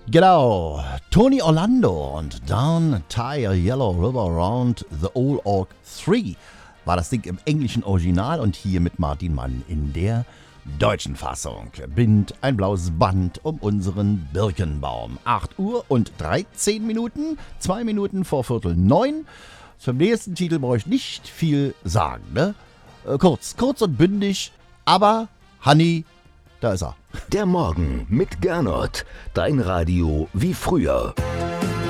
Genau, Tony Orlando und Down Tie a Yellow River Around the Old Oak 3 war das Ding im englischen Original und hier mit Martin Mann in der deutschen Fassung. Bind ein blaues Band um unseren Birkenbaum. 8 Uhr und 13 Minuten, 2 Minuten vor 8:45. Zum nächsten Titel brauche ich nicht viel sagen, ne? Kurz und bündig, aber Hanni, da ist er. Der Morgen mit Gernot. Dein Radio wie früher.